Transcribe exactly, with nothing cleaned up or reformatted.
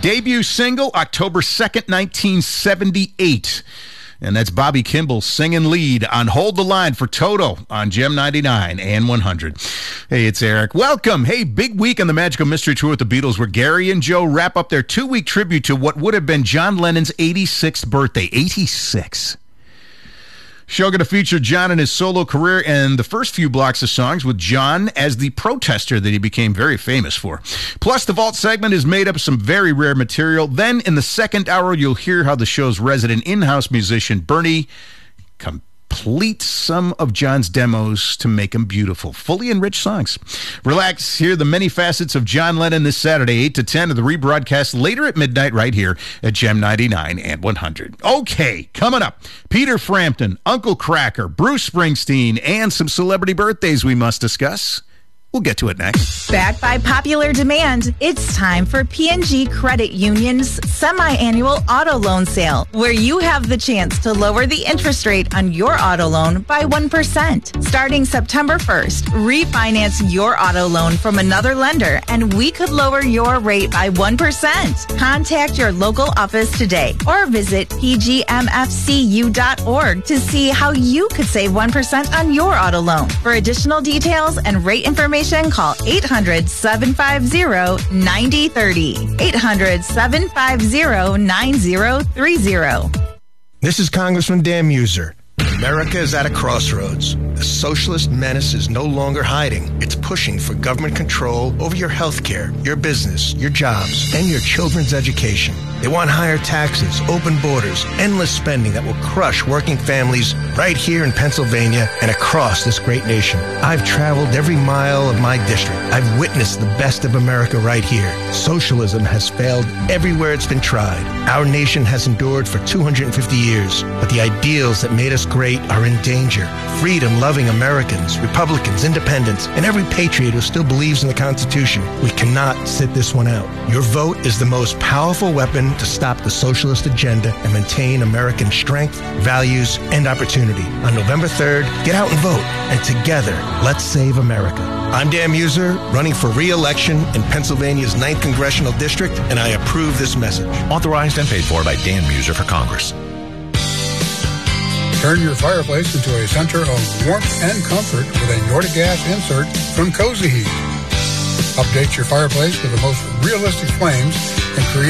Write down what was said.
Debut single, October second, nineteen seventy-eight. And that's Bobby Kimball singing lead on Hold the Line for Toto on Gem ninety-nine and one hundred. Hey, it's Eric. Welcome. Hey, big week on the Magical Mystery Tour with the Beatles, where Gary and Joe wrap up their two-week tribute to what would have been John Lennon's eighty-sixth birthday. eighty-six. Show going to feature John in his solo career and the first few blocks of songs with John as the protester that he became very famous for. Plus, the Vault segment is made up of some very rare material. Then, in the second hour, you'll hear how the show's resident in-house musician, Bernie, completes some of John's demos to make them beautiful, fully enriched songs. Relax, hear the many facets of John Lennon this Saturday, eight to ten, of the rebroadcast later at midnight right here at Gem ninety-nine and one hundred. Okay, coming up, Peter Frampton, Uncle Kracker, Bruce Springsteen, and some celebrity birthdays we must discuss. We'll get to it next. Backed by popular demand, it's time for P and G Credit Union's semi-annual auto loan sale, where you have the chance to lower the interest rate on your auto loan by one percent. Starting September first, refinance your auto loan from another lender, and we could lower your rate by one percent. Contact your local office today or visit p g m f c u dot org to see how you could save one percent on your auto loan. For additional details and rate information, call eight hundred, seven five zero, nine zero three zero. eight hundred, seven five zero, nine zero three zero. This is Congressman Dan Muser. America is at a crossroads. The socialist menace is no longer hiding. It's pushing for government control over your health care, your business, your jobs, and your children's education. They want higher taxes, open borders, endless spending that will crush working families right here in Pennsylvania and across this great nation. I've traveled every mile of my district. I've witnessed the best of America right here. Socialism has failed everywhere it's been tried. Our nation has endured for two hundred fifty years, but the ideals that made us great are in danger. Freedom-loving Americans, Republicans, independents, and every patriot who still believes in the Constitution. We cannot sit this one out. Your vote is the most powerful weapon to stop the socialist agenda and maintain American strength, values, and opportunity. On November third, get out and vote, and together, let's save America. I'm Dan Muser, running for re-election in Pennsylvania's ninth Congressional District, and I approve this message. Authorized and paid for by Dan Muser for Congress. Turn your fireplace into a center of warmth and comfort with a Nordic gas insert from Cozy Heat. Update your fireplace with the most realistic flames and create